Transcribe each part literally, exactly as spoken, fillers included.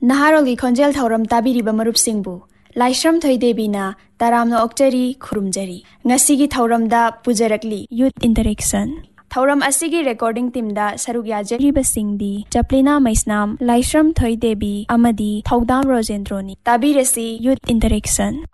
Naharoli Konjel Thauram Tabiriba Marup Singbu Laishram Thoidebina Taramno Oktari Khurumjari Ngasigi Thauramda Pujarakli Youth Interaction Thauram Asigi Recording Timda Saruk Yajariba Singdi Chaplina Maisnam Laishram Thoidebi Amadi Thaudam Rojendroni Tabirasi Youth Interaction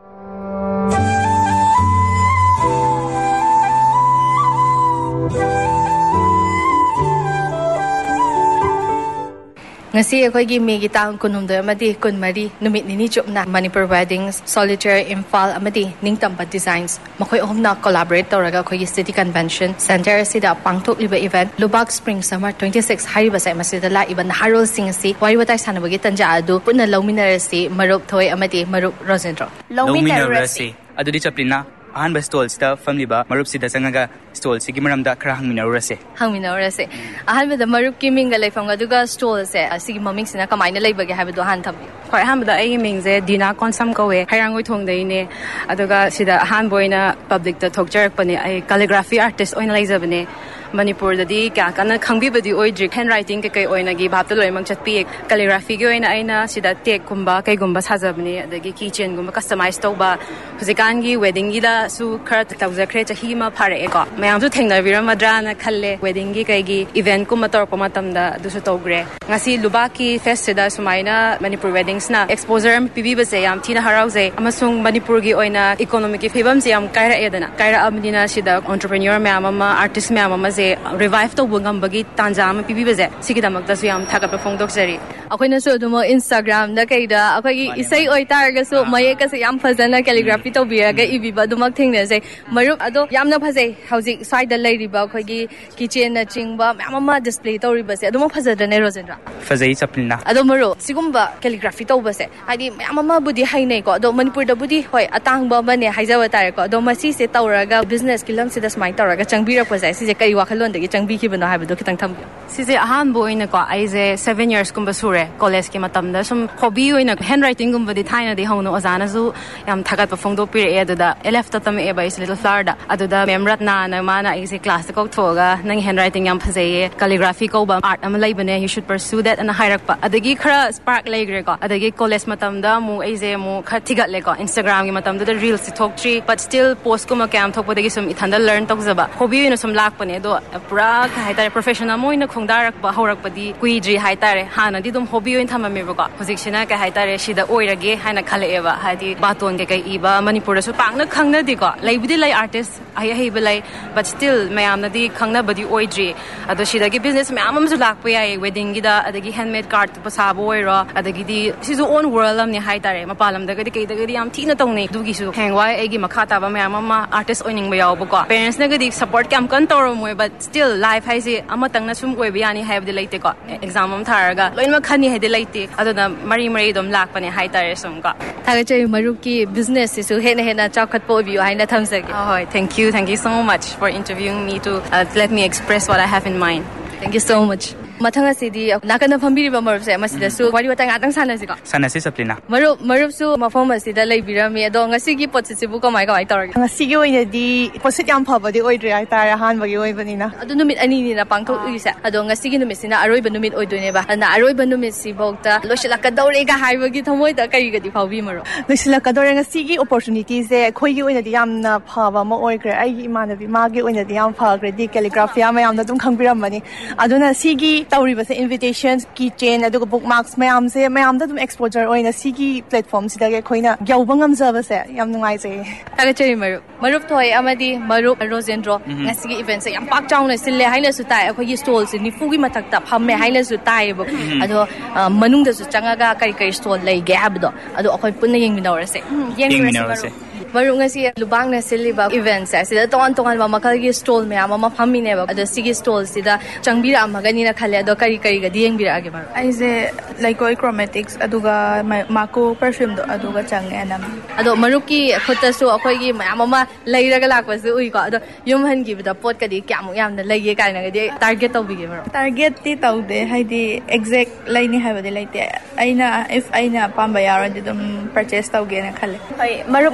Ngasi akoigi May gitang kunumdo amadi kunmari numit nini chupna Manipur Weddings Solitaire Imphal amadi Ningtamba Designs makoy ohumna collaborate tawraga akoigi City Convention Center sida pangthok liba event Lubak Spring Summer twenty-six hariba sa masida la iban harol sing si wari watai sanabagi tanja adu punna lawminarasi marup thoi amadi marup Rosendro lawminarasi adu di chaplina ahan ba stall sta family ba marup sida sangaga stall sigi maramda khara hangminarase hangminarase ahan ba marup ki minga leifam aduga stall se sigi maming sina kamaina leibage habadu han tham khoi ahan ba ai ming je Dina Konsam kawe hairangoi thongdai ne aduga sida ahan boina public ta thokjarak pane ai calligraphy artist oina laizabane Manipur dadi kya kana khangbi badi oidri handwriting ke kai oina gi bapta loimang chatpi calligraphy gi oina aina sida tek kumba kai gumba sajabne adagi keychain gumba customize toba huzikan gi wedding gi da su khara tawjakre chahi ma phare ko mayam su thengna viramadra na khalle wedding gi kai gi event kum tor pama tamda dusu togre ngasi lubaki fest sida sumaina Manipur weddings na exposure am pibi base yam thina harauze amasung Manipur gi oina economic ki fibam se yam kaira edana kaira amdina sida entrepreneur mayam ama artist mayam ama revive to bungam bagi tanjam pibi baze sigidamak da suyam thagat phong doksari akoina su dumo Instagram da kaida akogi isai oi targa su maye ka se yam phazana calligraphy to biraga ibiba dumak thingne se marup ado yamna phazai hauji side da leiriba akogi kitchen na chingba mama display to riba se aduma phazadane Rosendra phazai chaplina ado maru sigumba calligraphy to base hadi mama budi hainai ko ado Manipur da budi hoi atangba bane haijawa tare ko ado masi se tawraga business kilam se da smai tawraga changbira phazai se kai Kalondagi changbi ki bano habdo kitang tham sise ahan boina ko aize seven years kumba sure college ki matamda sum hobby oina handwriting gumba di thaina di hono ozana zu yam thagat pa phongdo pire e da elf ta tam e ba is little flower da aduda memrat na na mana aize class ko thoga nang handwriting yam phazai calligraphy ko ba art am lai bane you should pursue that and hairak pa adagi khara spark laigre ko adagi college matamda mu aize mu khathigat le ko Instagram ki matamda da reels thok tri but still post ko ma cam thok podagi sum ithanda learn tok zaba hobby oina sum lak pane do pura haitare professional moina khongdarak ba horak padi kuidri haitare hana di dum hobby oin thamame ba hojikshina ka haitare sida oirage haina khale eba hadi baton ke kai iba Manipur su pangna khangna di ko laibudi lai artist ai ai belai but still mayam na di khangna badi oidri ado sida gi business mayam am su lak pa ai wedding gi da adagi handmade card pa sabo oira adagi di sisu own world am ni haitare mapalam da gi kai da gi am thina tong nei du gi su hengwai ai gi makha ta ba mayam ma artist oining ba yaw ba ko parents na gi support kam kan toro moi but still life hai se amatang na sum koi biani have the late ko exam am tharaga loin ma khani he de late aduna mari mari dom lak pane hai tare sum ko thaga chai marup ki business su he na he na chakhat po bi hai na thamse oh thank you thank you so much for interviewing me to uh, let me express what I have in mind. Thank you so much. Mathanga sidi nakana phambiri ba marup se masida su wari wata ngatang sanasi ko sanasi saplina marup marup su mafom asida leibirami ado ngasi gi pot se bu ko mai ka mai tawrage ngasi gi oina di posit yam phabadi oidri ai tara han bagi oibanina adu numit ani ni na pangthok uisa ado ngasi gi numit sina aroi ba numit oidoine ba na aroi ba numit si bokta loshila ka dawre ga haibagi thamoi da kai ga di phawbi maro loshila ka dawre ngasi gi opportunity se khoi gi oina di yamna phaba ma oigre ai gi imanabi ma gi oina di yam phagre di calligraphy ama yamna dum khangbiram mani aduna si gi tawri ba se invitations keychain aduga bookmarks mayam se mayam da dum exposure oina sigi platform sida ge khoina gyawba ngamjaba se yam nungai je taga cheri marup marup thoi amadi marup Rosendro ngasi event se yam pak chauna sille haina su tai akhoi stall se nifu gi mathak ta phamme haina su tai bo ado manung da su changaga kari kari stall lei ge habdo ado akhoi punna yengminawra se yengminawra se marup ngasi lubang na siliba event se sida tongan tongan ba makal gi stall me ama ma phammi ne ba ado sigi stall sida changbira amagani na khale ado kari kari ga dieng bira age maru aise Lycoi chromatics aduga mako perfume do aduga change anam ado marup ki khota su akhoi gi mayam ama leiraga lakwa su ui ko ado yum han gi da pot ka di kyam yam na leige kai na ga target to bi ge maru target ti taude haidi exact laini haba de laite aina if aina pamba yara di dum purchase tauge na khale hoi marup ngasi gi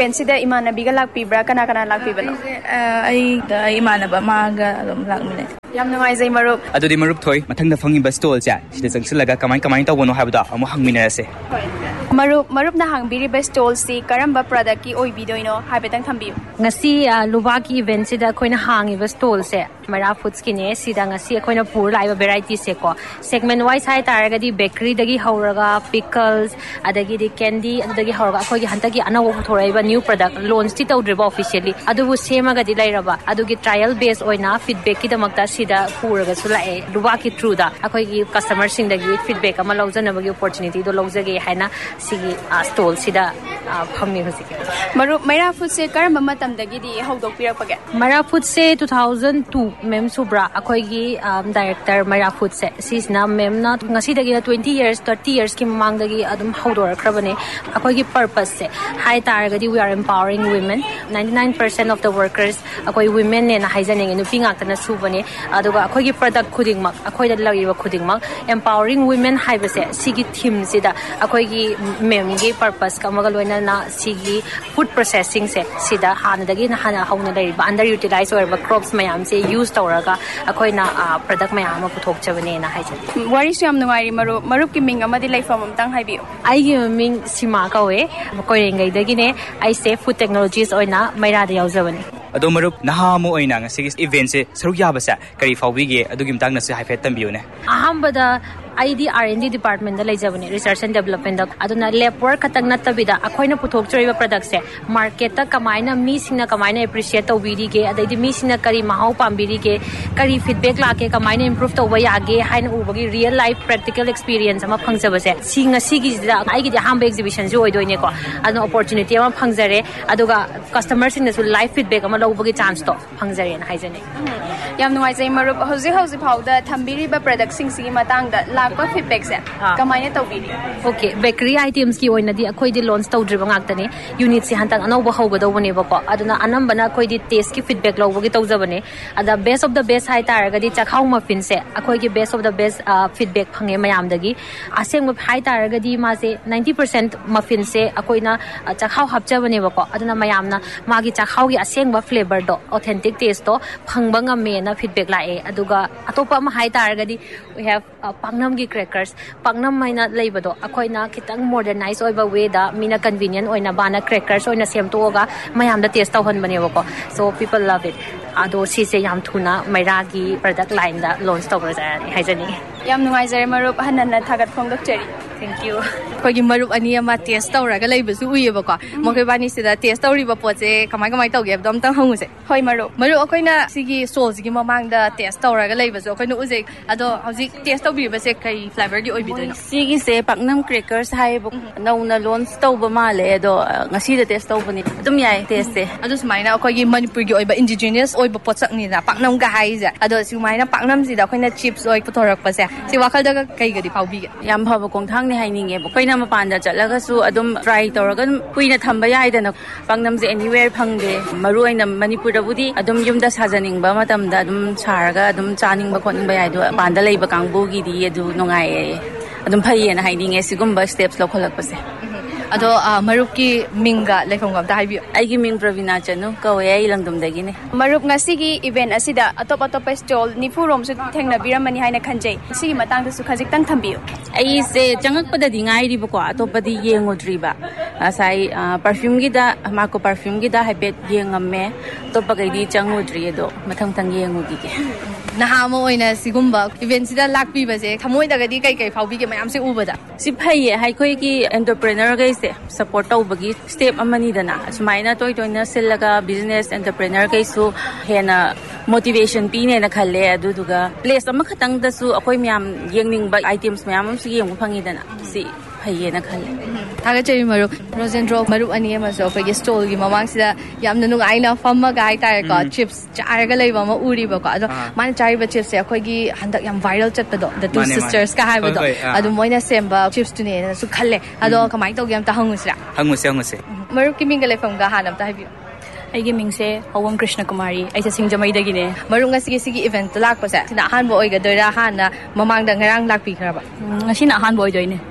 event sida imanabiga lakpibra kana kana lakpibano ai da imanaba maga adum lakmine yam nungai zai marup adudi marup thoi mathangda fangi ba stall cha sida jangsilaga kamai kamai tawbono habda amu hangminarase marup marup na hangbiri ba stall si karamba product ki oibidoino habetang thambiu ngasi luba ki event sida koina hangi ba stall se mara foods ki ne sida ngasi koina pur laiba variety se ko segment wise hai taragadi bakery dagi hauraga pickles adagi di candy adagi hauraga khoi gi hantagi anawo thoraiba new product launch ti tawdriba officially adubu semaga di lairaba adugi trial base oina feedback ki damakta sida puraga sulae luba ki true da akhoi gi customer sing dagi feedback ama lawjana bagi opportunity do lawjage haina sigi stall sida phammi hosiki marup maira food se karamba matam dagi di hodok pirak page mara food se two thousand two mem subra akhoi gi director mara food se sisna mem na ngasi dagi twenty years thirty years ki mamang dagi adum hodor khrabane akhoi gi purpose se hai taragadi we are empowering women ninety-nine percent of the workers akhoi women ne na haijaning nu pinga kana subane aduga akhoi gi product khuding mak akhoi da lawiba khuding mak empowering women haibase sigi theme sida akhoi gi mem gi purpose kamaga loina na sigi food processing se sida hana dagi na hana hauna dai under utilize or crops mayam se use tawraga akhoi na product mayam ma puthok chabane na haije wari su yam nungai marup marup ki ming amadi laifam amtang haibiu ai gi ming sima kawe koirengai dagi ne ai se food technologies oina maira da yaujabane ado marup naha mo oina ngasi event se saruk yaba sa kari fawbige adugi mtang na se haifet tambiu ne ahambada I D R and D department da laijabani research and development da aduna lab work katang natabida akoina puthok choriba product se market ta kamaina mi singna kamaina appreciate tawbiri ge adai mi singna kari mahau pambiri ge kari feedback la ke kamaina improve tawba ya ge hain ubagi real life practical experience ama phangjaba se singa sigi da ai gi hamba exhibition jo oidoine ko aduna opportunity ama phangjare aduga customer sing na su live feedback ama lobagi chance to phangjare na haijane yam nungai zai marup hoji hoji phauda thambiri ba product sing sigi matang da lakpa feedback se kamaina tawbiri okay bakery items ki oina di akhoi di launch tawdriba ngaktane unit se hantang anau ba hauga dawbane ba ko aduna anambana akhoi di taste ki feedback lawbagi tawjabane ada best of the best hai taraga di chakhau muffin se akhoi ki best of the best feedback phange mayam dagi aseng hai taraga di ma se ninety percent muffin se akoina chakhau hapchabane ba ko aduna mayamna magi chakhau gi aseng ba flavor do authentic taste to phangba ngame na feedback lae aduga atopa ma hai taraga di we have pangnam gi crackers pangnam maina leibado akoina kitang modernize oiba way da mina convenient oina bana crackers oina semtoga mayam da taste tawhan bane ko so people love it ado si se yam thuna maira gi product line da launch tawra jani haijani yam nungai jare marup hanana thagat phongdok cheri thank you kogi marup ani ama taste tawraga leibasu uyeba ko mokoi bani sida taste tawriba poche kamai kamai tawge dom tang hangu se hoi marup marup akoina sigi sauce gi mamang da taste tawraga leibasu akoina uje ado hauji taste tawbiba se kai flavor di oibidoino sigi se paknam crackers hai bu nauna launch tawba male ado ngasi da taste tawbani adum yai taste se adu sumaina akogi manipur gi oiba indigenous oiba pochak ni na paknam ga hai ja ado sumaina paknam sida akoina chips oi putorak pa se si wakal da kai gadi phaubi yam phaba kongthang ni hainge bu koina mapan da chalaga su adum try tawraga puina thamba yai da na paknam se anywhere phangde maru aina manipur da budi adum yumda sajaning ba matam da adum charaga adum chaning ba khoning ba yai do panda leiba kangbu gi di adu nongai adum phaiye na haidinge sigumba steps lo kholak pa se ado marup ki minga lekhong gam da haibi ai gi ming Pravina Chanu kawe ai langdum dagi ne marup ngasi gi event asida atop atop stall nifu rom su thengna biramani haina khanjai sigi matang da su khajik tang thambiu ai se changak pada dingai ri ba ko atop padi yengodri ba asai perfume gi da mako perfume gi da habet yengamme top pagai di changudri do mathang thang yengugi ge naha mo oina sigumba event sida lakpi ba se thamoi daga di kai kai phaubi ge mayam se ubada si phaiye hai khoi ki entrepreneur gai se support tawbagi step amani dana sumaina toy toy na sillaga business entrepreneur gai su hena motivation pi ne na khalle adu duga place am khatang da su akoi myam yengning ba items myam su yeng phangi dana si phaiye na khalle thaga chei maru rosendro maru ani ma so ko ge stall gi mamang sida yamna nung aina famma ga ai tar ko chips charaga leiba ma uri ba ko ado man chari ba chips se akoi gi handak yam viral chat pa do the two sisters ka ha ba do adu moina semba chips tu ne su khalle ado kamai tog yam ta hangu sira hangu se hangu se maru ki minga le fam ga hanam ta habi aigi mingse Hawam Krishna Kumari aisa singjamai dagi ne maru ngasi gi sigi event lak pa sa sina han bo oiga doira han na mamang da ngarang lak pi khraba ngasi na han boy doine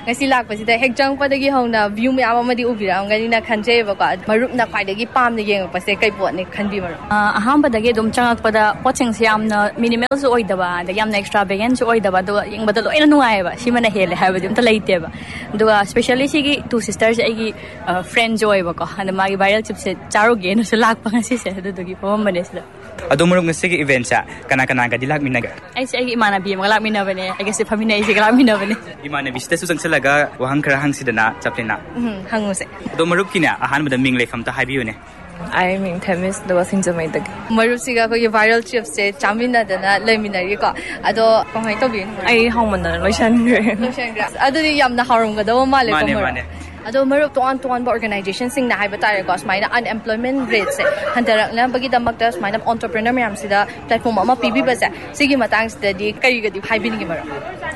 ngasi lakpasida hek jangpadagi hona view me amamadi ubiramgani na khanjebako marupna khwaidagi pamna yengpase kai potne khanbi maru ahambadagi dum changakpada poching siamna minimal su oidaba da yamna extravagant su oidaba do yengbada loina nuaiba simana hele habadi umta leiteba duga especially sigi two sisters agi friend joy bako and magi viral chip se charu gen su lakpa ngasi se dugi pomane sida ado marup ngasi gi event sa kana kana ga dilak minaga ai se agi imana bi magalak mina bane ai se famina ai se galak mina bane imana bi sta su sangsalaga wahang khara hang sidana chaplena hangu se ado marup kina ahan bada ming lefam ta habiu ne I mean themis the was in Jamaica marup siga ko viral chip se chamina dana leminari ko ado komai to bi ai hongmana loishan gre loishan gre ado yamna harum ga do male ko mane ado marup toan toan ba organization sing na haiba tare ko smaina unemployment rate se hantarak na bagi damak da smaina entrepreneur myam sida platform ama pibi ba se sigi matang sida di kari ga di haibin gi marup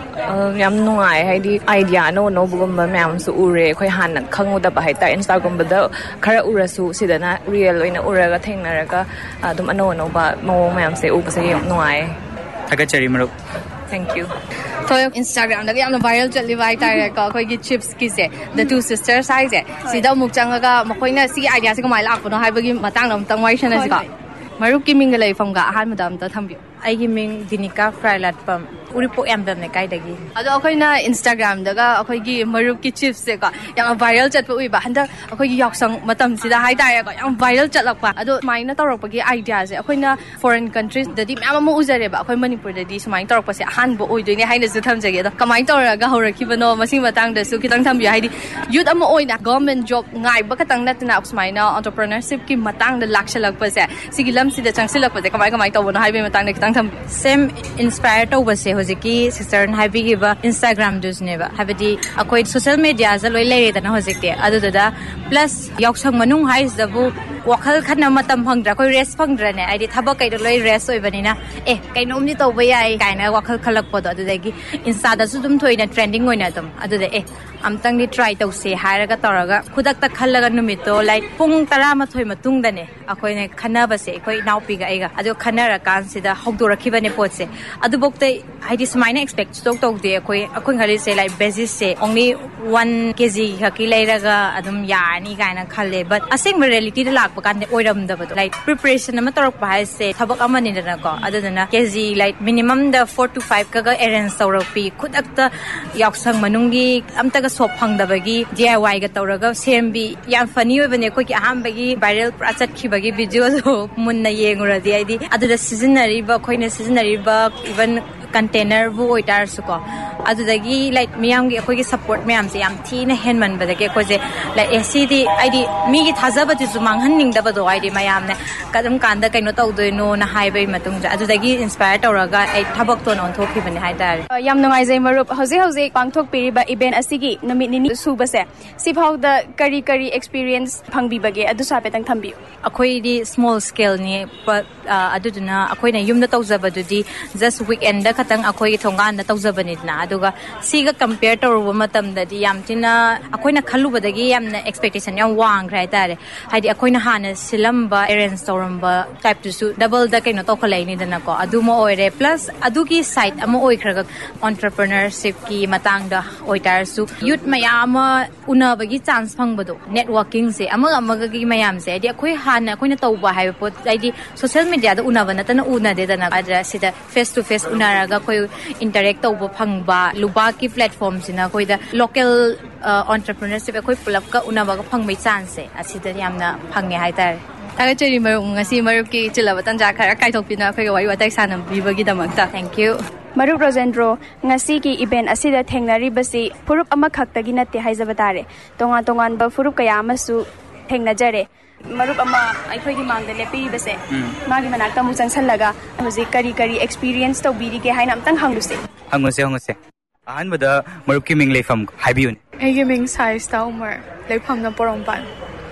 yam nuai haidi idea no no bugum myam su ure khoi han khangu da ba hai ta Instagram ba da khara urasu sida na real oina uraga thengnaraga adum ano no ba mo myam se u ba se nuai thaga chari marup thank you so Instagram da yamna viral chatli vai tare ko khoi gi chips ki se the two sisters size se sida muk changaga makoina si idea se kamai lak no haibagi matang nam tang wai shana se ka marup ki ming lai fam ga ahan madam ta thambi ai gi ming Dinika Frailat pam uripo yam bam ne kai dagi ado akoina Instagram daga akoi gi marup ki chips se ka yang viral chat ui ba handa akoi gi yoksang matam sida hai tare ko yang viral chat lak pa ado maina torok pa gi idea se akoina foreign countries dadi mama mo uzare ba akoi Manipur dadi sumai torok pa se ahan bo oi doine haina su tham jage da kamai toraga horakhi bano masing matang da su kitang tham bi haidi youth ama oina government job ngai ba katang natna smaina entrepreneurship ki matang da laksalak pa se sigi lam sida changsilak pa se kamai kamai to bono haibe matang da kitang tham same inspire to ba se hojiki sister happy gi ba Instagram dus ne ba habidi akoi social media za loi lei da na hojikte adu da plus yoksang manung hais da bu wakhal khana matam phangdra koi rest phangdra ne ai di thabak kai do loi rest oi bani na eh kainom ni to ba yai kaina wakhal khalak pod adu da gi insta da su dum thoi na trending oi na dum adu da eh amtang ni try to se hairaga toraga khudak ta khallaga numit to like pung tara ma thoi matung da ne akoi ne khana ba se koi nau pi ga aiga adu khanara kan sida hokdora khiba ne pot se adu bokte haidi smaina expect stock tok de koi akoi ngari se like basis se only one kilogram khaki lairaga adum yani kaina khalle but asing reality da lak pa kan de oiram da ba like preparation ama torok pa se thabak ama ni da ko adu dana kg like minimum da four to five ka ga arrange torok pi khudak ta yaksang manungi amta ga sop phang da bagi D I Y ga toraga sembi yan funny oi bane koi ki aham bagi viral prachat khi bagi video so munna yengura di id adu da seasonary ba koi ne seasonary ba even container bu oitar su ko adu dagi like miyam gi koi gi support miyam se yam thina henman ba dagi ko je like acd id mi gi thajaba ti su manghan ning da ba do id mayam ne kadam kanda kaino taw do no na hai bai matung ja adu dagi inspire toraga ai thabak to non thokhi bani hai dar yam nungai jai marup hoje hoje pangthok piriba event asigi numit nini suba se sifau da kari kari experience phangbi bage adu sa petang thambi akoi di small scale ni but adu duna akoi na yum da tawjaba du di just weekend da khatang akoi gi thongan da tawjaba ni na aduga siga compare to ru matam da di yam tina akoi na khalu badagi yam na expectation yam wang rai tare haidi akoi na hana silamba arrange toramba type to su double da kaino to khalai ni dana ko adu mo oire plus adu ki site amo oi khraga entrepreneurship ki matang da oitar su youth mayam una bagi chance phang bado networking se ama amaga gi mayam se di akoi hana akoi na tawba hai pot haidi social media da una bana tana una de dana adra sida face to face una raga koi interact tawba phangba luba ki platform sina koi da local uh, entrepreneurship koi pulap ka una ba phang mai chance asida yamna phange hai tar taga cheri maru ngasi maru ki chilaba tanja khara kai thokpina khoi wai watai sanam bibagi damakta thank you Marup Rosendro ngasi ki event asida thengnari basi furup ama khaktagi natte haijaba tare tonga tongan ba furup kaya amasu thengnajare marup ama aikhoi gi mangda lepi base magi manakta mu changsallaga hoji kari kari experience to biri ke haina amtang hanguse hanguse hanguse ahan bada marup ki ming leifam haibiyun ai gi ming size ta umar leifam na porompan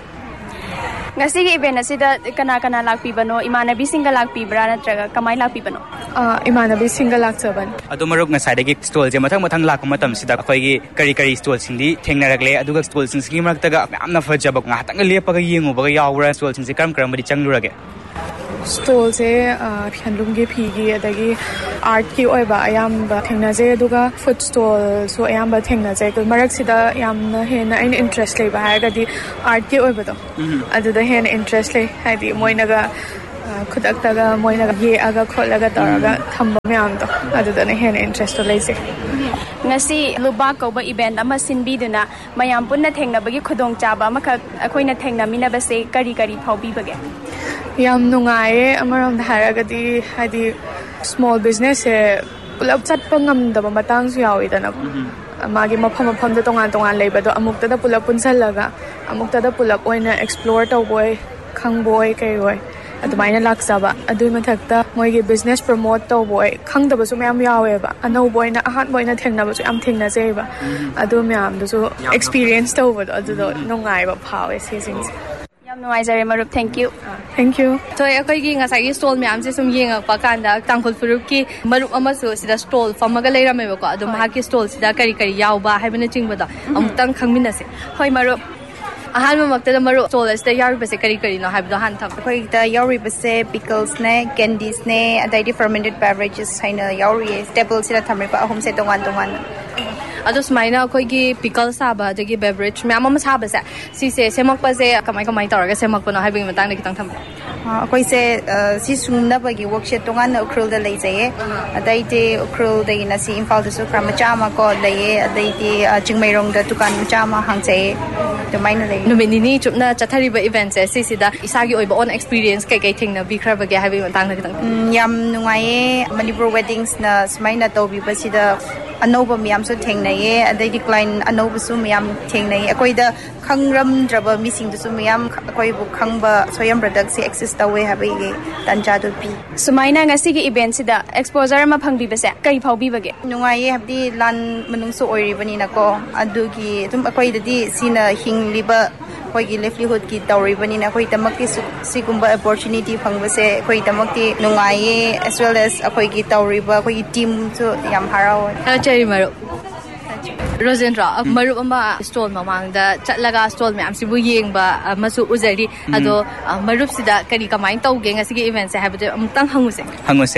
ngasi gi event asida kana kana lakpi bano imanabi singa lakpi bra natraga kamai lakpi bano uh imanabi singa lakchaban adu marup nga side gi stall je mathang mathang lak matam sida khoi gi kari kari stall singdi thengnarakle aduga stall sing singi marak taga amna fajaba nga tang lepaga yengu baga yawra stall sing se karam karam badi changlurage stall से handloom की फीगी अदगी art की ओइबा अयाम्बा थेंगनाजे अदुगा food stall सो अयाम्बा थेंगनाजे को मरक सिदा यामना हेना इन interest लेबा हायगदी art की ओइबदो अदुदा हेना interest ले हायदि मोइनागा खुदक्तगा मोइनागा येआगा खोलगा तौरगा थंबा म्यामदो अदुदने हेना interest लेसे ngasi luba koba event ama sinbiduna mayam punna thengnabagi khudong chaba amakha akoina thengnaminabase kari kari phaubi bage yam nungaye amaram haragadi hadi small business e pulap chatpa ngamdaba matang su yawidana magi mafam mafam da tongan tongan leibado amukta da pulap punsallaga amukta da pulap oina explore tawboy khangboy kayboy अदुमाइना लाक्साबा अदुइ मथक्ता मोइगे business promote तौबोय खंगदबसु मयाम यावेबा अनौबोयना Ahaan बोयना थेंगनाबसु याम थेंगनाजेबा अदु मयाम दुसु experience तौबदो अदुदो नोंगाइबा फावे सेसिंग्स yam नोंगाइजरे मरुप thank you thank you तो अखोइगी ngasai stall ma'am से सुम येंगपा कांदा तांखुल फुरुप की मरुप अमसु सिदा stall फमगा लेरामेबको अदु महाकी stall सिदा करी करी यावबा हाइबने चिंगबदा अमुतंग खंगमिनसे होय मरुप अहान मक्तदा मरु स्टॉल असते यारिबसे करी करी नो हाइबदो हान थम अखोइदा यारिबसे पिकल्स ने कैंडीज ने अदाइदि फर्मेंटेड बेवरेजेस हाइना यारि स्टेपल सिदा थमरिबा अहुम से तोंगान तोंगान अदो स्माइना अखोइगी पिकल साबा दगी बेवरेज म्याम अम साबसे सिसे सेमकपसे कमाय कमाय तौरगा सेमकपनो हाइबिंग मतंग दि कितंग थम अखोइसे सि सुंगनबगी वर्कशॉप तोंगान उख्रुल दा लेजये अदाइदि उख्रुल दगिना सि इम्फाल दसु क्राम चामा को लेये अदाइदि चिंगमैरोंग दा दुकान चामा हांगजे तमाइना ले नुमिनिनी चुपना चथरिबा इवेंट्स से सिदा इसागी ओइबा ओन एक्सपीरियंस कै कै थिंगना बिखरबगे हाइबि मतंग दि कितंग याम नुंगाये मणिपुर वेडिंग्स ना स्माइना तौबिबा सिदा अनौबा मियाम सु थेंगनाये अदैदि क्लाइंट अनौबा सु मियाम थेंगनाये अकोइदा खंगरमद्रबा मिसिंग दसु मियाम अकोइबु खंगबा सोयम प्रोडक्ट से एक्सेस तवे हाबैगे तंजा दु P सुमाइना ngasi gi event sida exposure ma phangbi base kai phaubi bage nungaye habdi lan manung su oiribani na ko adugi tum akoidadi sina hingliba koigi livelihood ki tawribani na koi tamakki sigumba opportunity phangba se koi tamakti nungaye as well as akoigi tawriba koi team so yam haraw cheri maru Rosendra marup ama stall mamangda chatlaga stall myam sibu yengba masu uzari ado marup sida kari kamai tawge ngasi gi event se habde amtang hanguse hanguse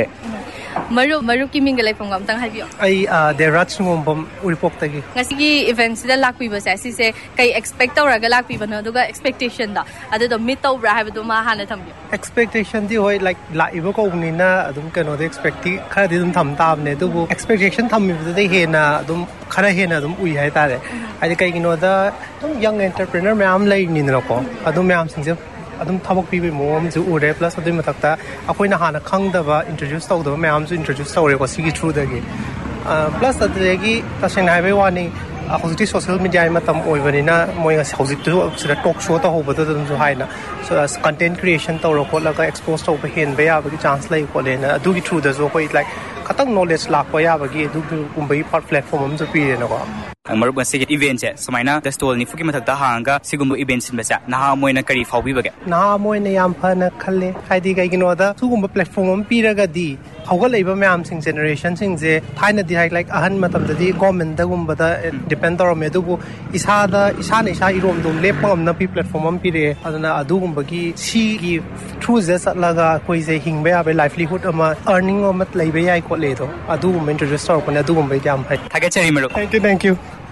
marup marup ki mingalai phangam amtang habiyo ai deraj ngombam uripok tagi ngasi gi event sida lakpi ba se si se kai expect tawraga lakpi ba no duga expectation da ado do meet tawra habdu ma hana thambi expectation di hoi like la ibo ko ni na adum kano de expect khara di dum tham tab ne du expectation thammi de he na dum khara he na dum ui hai ta de ai kai gino da dum young entrepreneur myam lai ni na ko adum myam sing je adum thabak pi bi mom ju ure plus adum matakta akoina hana khangdaba introduce tawdaba myam ju introduce tawre ko sigi through da gi plus adegi tasena hai be wani hojiti social media ma tam oibanina moinga hojit tu sira talk show ta hoba dum ju haina so as content creation tawro ko la ka expose to be hen be ya ba gi chance lai ko le na adu gi through da jo ko like katang knowledge lak pa ya ba gi adu kumbai part platform am ju pi re na ko marup ngasi event se sumaina the stall ni fuki mathak da hanga sigumbu event sin basa naha moina kari phaubi bage naha moina yam phana khalle haidi kai gino da sugumba platform am pi raga di hauga leiba myam sing generation sing je thaina di like ahan matam da di government da gumba da depend tor me du isa da isa ne isa irom dum lepam na pi platform am pi re aduna adu gumba gi si gi through this laga koi je hingba ya be livelihood ama earning am leiba ya ko le do adu gumba introduce tor ko na adu gumba jam hai thage cheri marup thank you thank you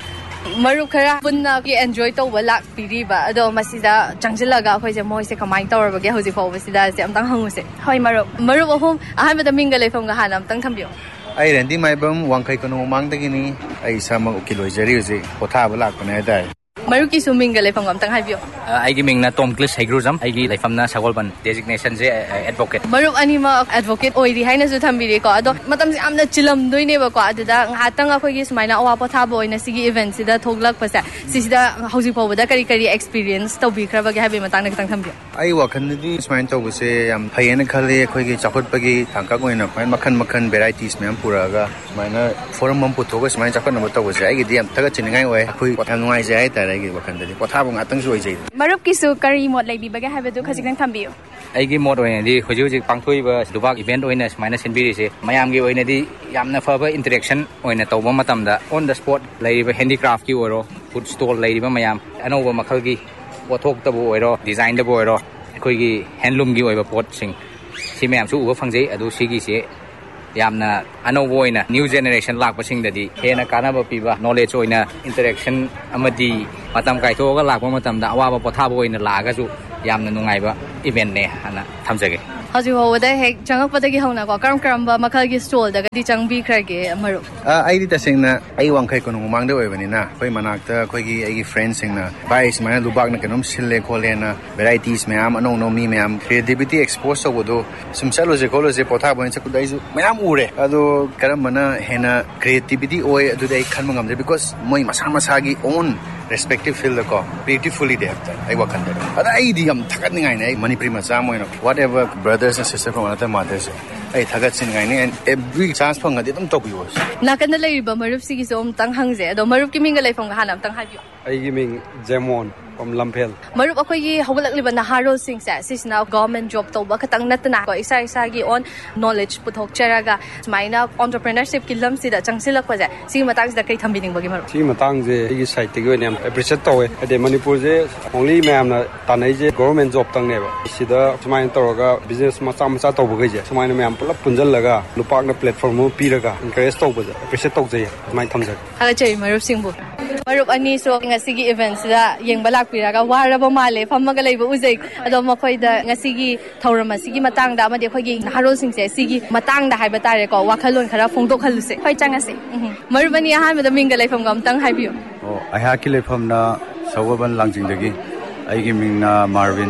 marup khara punna ki enjoy to wala piriba ado masida changjilaga khoi je moi se kamai tawra ge hoji phau basida se amtang hangu se hoi marup marup ahum ahan bada minga le phom ga hanam tang thambio ai rendi mai bam wangkai kono mang da gini ai sama ukiloi jari je potha bala ko na dai marup ki suminga le phom amtang haibio ai gi mingna tom cliss hagruzam ai gi laifamna sagolban designation je advocate marup anima advocate oiri haina su thambiri ko ado matam se amna chilam doine ba ko adada ngatang akhoi gi sumaina awa potha boina sigi event sida thoglak pasa sisida hoji phobada kari kari experience to bi khra ba ge habi matang na kitang thambio ai wakhan di sumain to buse am phayena khale akhoi gi chakot bagi thangka goina phain makhan makhan varieties mem puraga sumaina forum mam puthoga sumain chakot na to buse ai gi di am thaga chiningai oi akhoi am ngai je ai ta gi wakhan di potha bu ngatang su oi je marup kisu kari mod lai bi ba ge habadu khajing thambio ai gi mod oina di hoji hoji pangthoi ba dubak event oina sumaina sinbiri se mayam gi oina di yamna faba interaction oina tawba matam da on the spot lai ba handicraft ki oro food stall lai ba mayam anoba makhal gi pothok ta bu oiro design da bu oiro khoi gi handloom gi oiba pot sing si mayamsu uba phangjai adu sigi se yamna anova oina new generation lakpasingdadi hena kanaba piba knowledge oina interaction amadi matam kaithoga lakpa matamda awaba pothaba oina lagasu yamna nungaiba event ne hana thamjage How's you over there? Hey, Changak Pataki Hona, Karam Karamba, Makagi stole, the Gadi Changbi Krage, Maru. I did a sing that I want Kaikon among the Wavenina, Koimanakta, Kogi, friends sing the Vice, my Lubagna, Sile, Colena, varieties, ma'am, no, no, me, ma'am, creativity exposed would do some cellos, a colors, a potabo, and Sakudaizu, ma'am, Ure, although Karamana, Hena, creativity, or do they come on there because Moi Masamasagi own respective field of beautifully they have done. I work under. But I am Takaning, money prima Samuel, whatever brothers and sisters from other mothers. I Tagatsin and every chance from a different top yours. Nakanala, Marup Sigis own Tang Hangze, the Marup Kimingale from Hanam Tang Hayu. I giving Jamon. From Lampel. Marup ako'y hawalak liban na haro sing sa sis na government job to ba katang natana ko isa isa gi on knowledge puthok charaga smai na entrepreneurship kilam sida changsila ko ja si matang da kai thambining bagi marup si matang je igi site gi ne appreciate to we ade manipur je only ma'am na tanai je government job tang ne ba sida smai toroga business ma sam sa to ba je smai na ma'am pulap punjal laga lupak na platform mo piraga encourage to ba appreciate to je smai thamja ha chei marup singbu marup ani so ngasigi events da yengbala Piraga waraba male phamaga leiba uzai ado makhoi da ngasigi thauram asigi matang da amadi khogi haro sing se sigi matang da haiba tare ko wakhalon khara phongdok khaluse khoi changase marubani ahan da minga leifam gam tang haibiu oh I ha ki leifam na sawaban langjing dagi ai gi mingna Marvin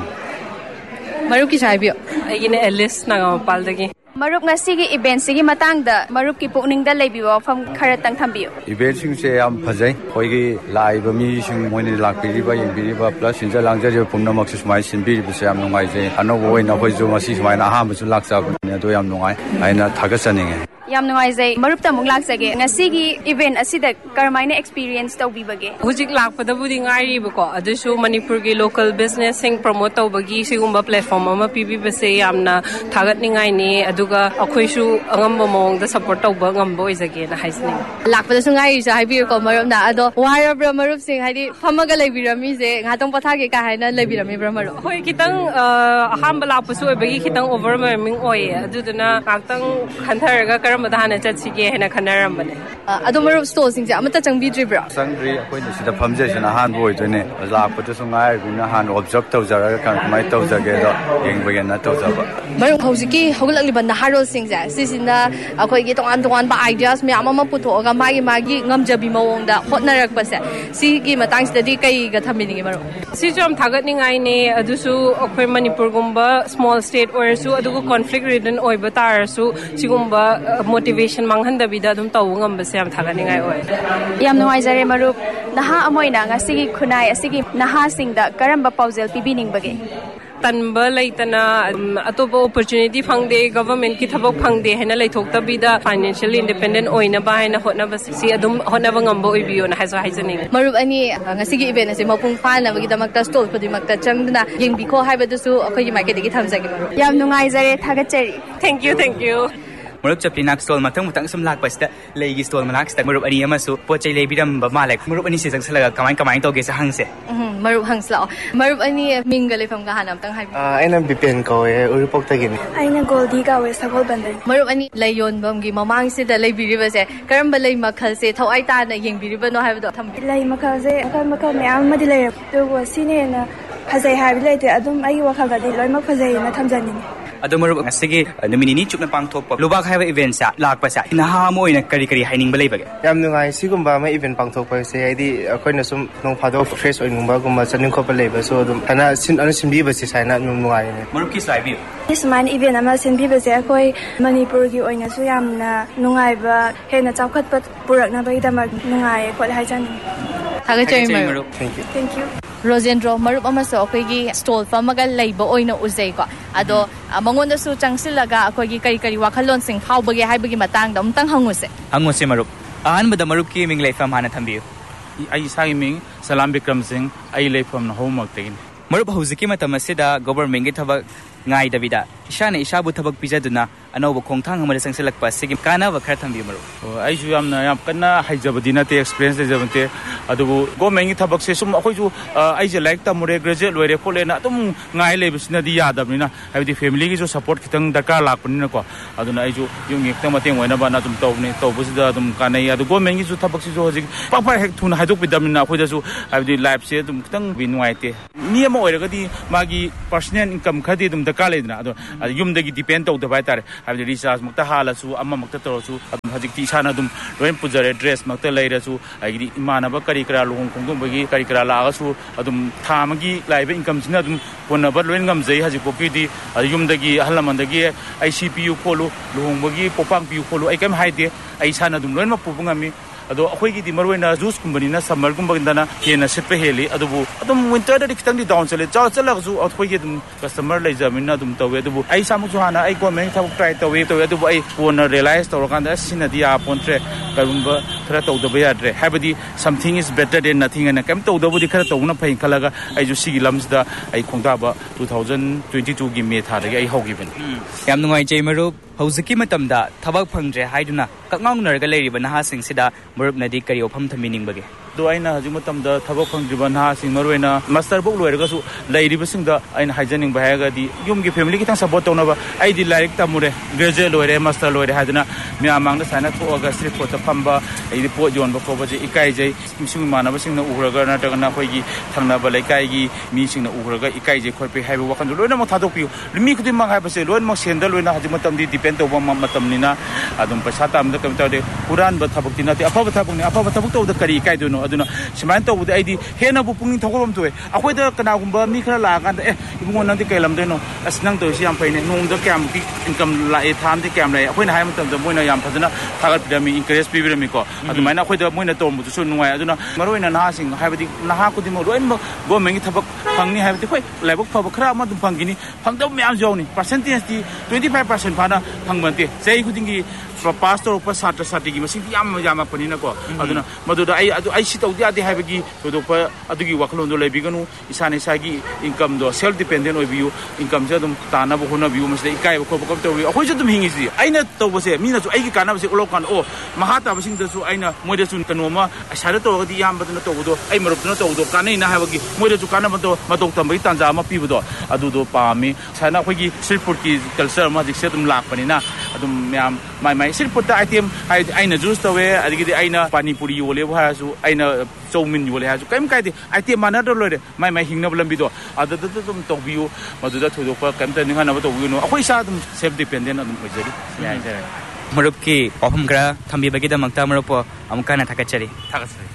marup ki haibiu ai gi ne Alice na gam pal dagi Marup ngasigi event sigi matang da marup ki pukning da leibiwa pham khara tang thambiu event sing se am phajai khoi gi laiba mi sing moini lakpiri ba yengpiri ba plus inja langja je pumna maksu smai sinbi bi se am nungai je ano boi na khoi jo ngasi smai na ha bu su laksa ne do yam nungai aina thagasaninge yam nungai jai marup ta mung laksage ngasigi event asida karmaina experience to bibage hujik lakpada budi ngai ba ko adusu manipur gi local business sing promote to bagi sigumba platform ama pibi ba se yamna thagat ningai ni aduga akhoi angamba mong da support tawba ngamba oizage na haisni lakpada su ngai sa haibi ko marup na ado warabra marup sing haidi phamaga leibirami je ngatong pathage ka haina leibirami bra marup hoi kitang ahamba lakpasu bagi kitang overwhelming oi aduduna ngaktang khantharaga karamba da hana chatsige hena khanaram bane ado marup store sing ja amata changbi dribra sangri akoi ni sida phamje sina han boi doine lakpada su ngai bina han observe tawjara kan mai tawjage do yengbage na tawjaba marup hojiki hogulak liban na haro sing ja sisina akoi gi tong an tong an ba ideas me ama ma puthoga magi magi ngamjabi mawong da hotnarak pase si gi matang sida di kai ga thamini gi marup si jom thagat ningai ne adusu akoi manipur gumba small state or su adugu conflict ridden oiba tar su sigumba motivation manghanda bida dum taw ngam ba se am thagat ningai oi yam noi jare marup naha amoina ngasigi khunai asigi naha singda karamba paujel pibining bage tanba laitana atopa opportunity phangde government ki thabak phangde hena laithokta bida financially independent oina ba hena hotna ba si adum hotna ba ngamba oibiyo na haisa haijaning marup ani ngasigi event ase mapung phana bagi damakta stall khodi makta changduna yengbi ko haibadu su akhoi market gi thamjagi marup yam nungai jare thagachari thank you thank you Marup chapinak stall matang matang sum lak pasta leigi stall manak sta marup ani amasu pochai leibiram ba malek marup ani se jang salaga kamai kamai to ge sa hangse marup hangsla marup ani minga lefam ga hanam tang hai ah aina bipen ko e uripok ta gini aina goldi ga we sagol bandan marup ani layon bam gi mamang se da leibiriba se karamba lei makhal se thawai ta na yengbiriba no haibdo tham lei makhal se akal makhal me am madi lei to go sine na phajai habi lei te adum ai wakhal da di loi mak phajai na thamjani ado marup ngasigi numinini chupna pangthok lubak haiba event sa lakpa sa naha moina kari kari haining balai bage yam nungai sigumba ma event pangthok pa se aidi akoina sum nong phado fresh oingumba gumba chaning khop leiba so dum ana sin ana simbi ba se saina num nungai ne marup ki sai bi isman event ama simbi ba se akoi manipur gi oina su yamna nungai ba hena chawkhat pat purak na bai dama nungai khol hai chan thagachai marup thank you thank you Rosendro marup ama so akoi gi stall famaga leiba oina uzai ko ado mangonda su changsilaga akoi gi kari kari wakhalon sing phawbage haibagi matang da umtang hanguse hanguse marup ahan bada marup ki ming leifam hana thambiu ai sai ming Salam Bikram Singh ai leifam na homework tegin marup huziki matam asida government gi thabak ngai dabida ishana ishabu thabak pijaduna anoba khongthang amada sangselakpa sigim kanaba khara thambi maru ai ju yamna yam kanna haijabadi na te experience de jabante adubu government gi thabak se sum akhoi ju ai je like tamure graduate loire khole na tum ngai lebisina di yadabnina haibdi family gi ju support khitang dakar lakpnina ko aduna ai ju yung ekta mateng oina ba na tum tawni tawbusida dum kanai adu government gi ju thabak si ju hojik papa hek thuna hajuk bidamna akhoi da ju haibdi life se dum khitang binwaite mi ama oira gadi magi personal income khadi dum dakar ledna adu yum dagi depend taw da bai tare haibdi recharge makta halasu amma makta torosu adum hajik ti sana dum loin pujare dress makta leirasu agidi imana ba kari kara luhung khongdum bagi kari kara la asu adum thamagi laibe income sina adum ponna ba loin ngam jai hajik poki di yum dagi halaman dagi I C P U kholu luhung bagi popang pi kholu ai kam haide ai sana dum loin ma pubungami ado akhoi gi di marwena juice kumbani na summer kumbandana hena setpe heli adubu adum winter da kitang di down chale cha chala ju akhoi gi dum customer lai jamina dum tawe adubu ai samu ju hana ai ko me thab try tawe tawe adubu ai pona realize to kan da sina dia pontre karumba thara to da ba dre habadi something is better than nothing and kam to da budi khara to na phain khalaga ai ju sigi lams da ai khongda ba twenty twenty-two gi me tha da ai hogi ben yam nungai chei maru hौजकी मतमदा थबक फंगजे हाइदुना कक्नाउनरगा लेरिबा नहा सिंगसिदा मरुपनदी करी ओफम थमिनिंगबगे do aina haju matamda thabak phangriba na sing marwena master book loiraga su lairiba singda aina haijaning bahaga di yum gi family kitang support tona ba ai di larik tamure graduate loire master loire haduna mi amang da sana to august street pota phamba ai di po jon ba ko ba je ikai jai misung manaba singna uhraga na ta na khoi gi thangna ba laikai gi mi singna uhraga ikai je khoi pe haiba wakan loina ma thadok piu limi khudi mang haiba se loin ma sendal loina haju matam di depend to ba matam nina adum paisa tam da kam ta de quran ba thabak tina te apa ba thabak ni apa ba thabak to da kari ikai do no aduna siman to bude aidi hena bu pungin thogolom toy akhoi da kana gumba mi khara la kan eh ibungon nang ti kailam de no asnang to siam paine nung da kam ki income la e tham de kam la akhoi na hai matam da moina yam phajana thagat pidami encourage pi birami ko adu maina akhoi da moina to mu su nuai aduna maroina na sing haibadi na ha ku di mo roin mo go mengi thabak phangni haibadi khoi laibok phab khara ma dum phangini phangdam myam jawni percentage ti twenty-five percent phana phangmante sei khudingi pastor pa satra sati gi masing yam yam pani na ko aduna maduda ai adu ai si tawdi adi haibagi to pa adugi waklon do lebiganu isane sagi income do self dependent oi biu income ja dum tana bo hona biu masle ikai ko ko to wi ahoi jadum hingi si aina to bose mina su ai gi kana bose ulokan o mahata basing da su aina moide sun kanoma asara to di yam baduna to do ai marup na to do kana ina habagi moide su kana do matok tambai tanja ma pi do adu do pa mi sana khoi gi street ki culture ma dik se dum lak pani na adum yam mai mai sirput da item aina juice to we adigi aina pani puri yole ha su aina chowmin yole ha su kaim kai de item mana do lore mai mai hingna lambi do adu du dum to biu madu da thodo pa kam ta ninga na to biu no akhoi sa dum self dependent adum ojari yai jare marup ki ofum gra thambi bagi da makta marup amka na thakachari thakachari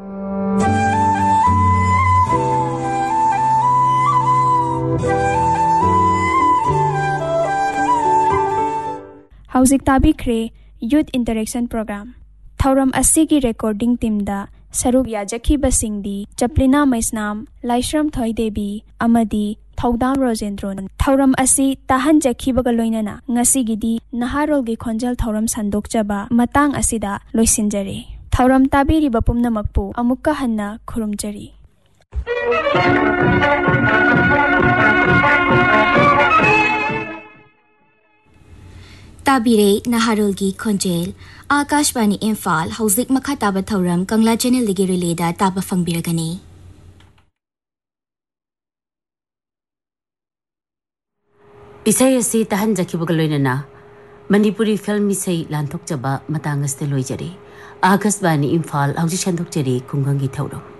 Hauzik tabikre Youth Interaction Program Thauram asigi recording team da saruk yajakhi basingdi Chaplina Maisnam Laishram Thoi Devi amadi Thaudam Rojendron Thauram asi tahan jakhi bagaloinana ngasigidi naharol gi khonjal thauram sandokchaba matang asida loisinjare Thauram tabiri bapumna makpu amukka hanna khurumjari Tabire Naharulgi Konjel Akashbani Infal Hauzik Makataba Thauram Kangla Channel Ligi Releda Taba Fangbiragani Isai asi tahan jakibagaloinana Manipuri film isai lantok jaba matangas te loijari Akashbani Infal Hauzik Shandok Jari Kungangi Thauram